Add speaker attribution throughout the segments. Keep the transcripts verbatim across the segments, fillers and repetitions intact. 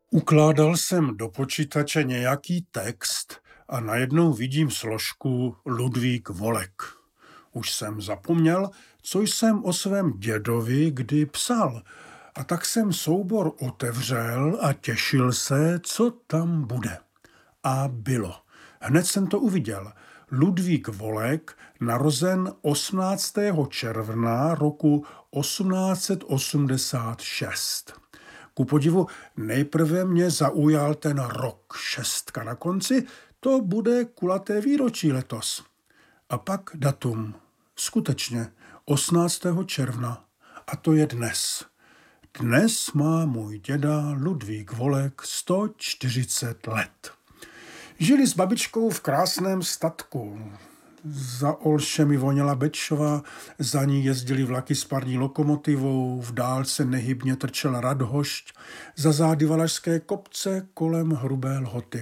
Speaker 1: Ukládal jsem do počítače nějaký text a najednou vidím složku Ludvík Volek. Už jsem zapomněl, co jsem o svém dědovi kdy psal, a tak jsem soubor otevřel a těšil se, co tam bude. A bylo. Hned jsem to uviděl. Ludvík Volek, narozen osmnáctého června roku osmnáct set osmdesát šest. Ku podivu nejprve mě zaujal ten rok, šestka na konci, to bude kulaté výročí letos. A pak datum, skutečně osmnáctého června, a to je dnes. Dnes má můj děda Ludvík Volek sto čtyřicet let. Žili s babičkou v krásném statku. Za Olšemi voněla Bečova, za ní jezdili vlaky s parní lokomotivou, v dálce nehybně trčel Radhošť, za zády Valašské kopce kolem Hrubé Lhoty.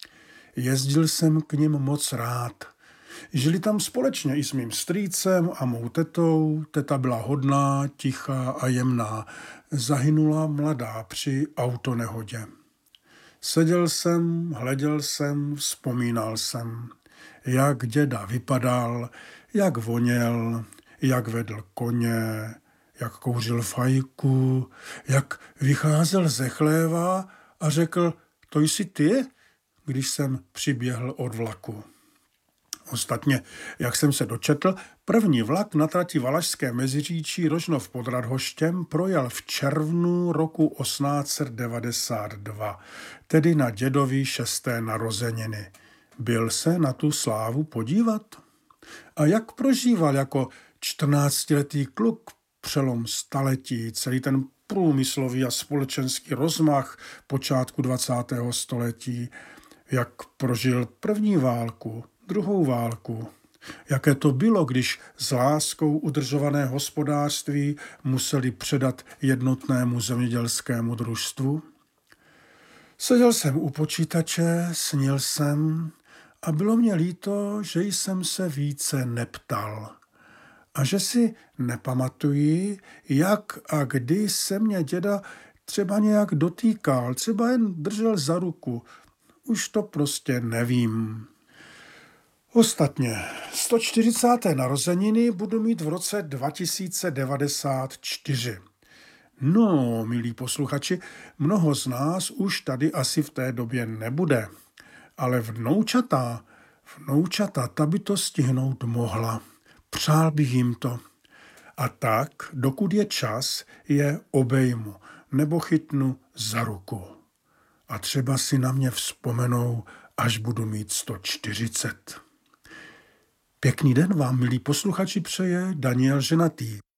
Speaker 1: Jezdil jsem k nim moc rád. Žili tam společně i s mým strýcem a mou tetou. Teta byla hodná, tichá a jemná. Zahynula mladá při autonehodě. Seděl jsem, hleděl jsem, vzpomínal jsem, jak děda vypadal, jak voněl, jak vedl koně, jak kouřil fajku, jak vycházel ze chléva a řekl, to jsi ty, když jsem přiběhl od vlaku. Ostatně, jak jsem se dočetl, první vlak na trati Valašské Meziříčí Rožnov pod Radhoštěm projel v červnu roku osmnáct set devadesát dva, tedy na dědovi šesté narozeniny. Byl se na tu slávu podívat? A jak prožíval jako čtrnáctiletý kluk přelom staletí, celý ten průmyslový a společenský rozmach počátku dvacátého století, jak prožil první válku, druhou válku. Jaké to bylo, když s láskou udržované hospodářství museli předat jednotnému zemědělskému družstvu? Seděl jsem u počítače, snil jsem a bylo mě líto, že jsem se více neptal. A že si nepamatuji, jak a kdy se mě děda třeba nějak dotýkal, třeba jen držel za ruku. Už to prostě nevím. Ostatně, sto čtyřicáté narozeniny budu mít v roce dva tisíce devadesát čtyři. No, milí posluchači, mnoho z nás už tady asi v té době nebude, ale vnoučata, vnoučata, ta by to stihnout mohla. Přál bych jim to. A tak, dokud je čas, je obejmu nebo chytnu za ruku. A třeba si na mě vzpomenou, až budu mít sto čtyřicet. Pěkný den vám, milí posluchači, přeje Daniel Ženatý.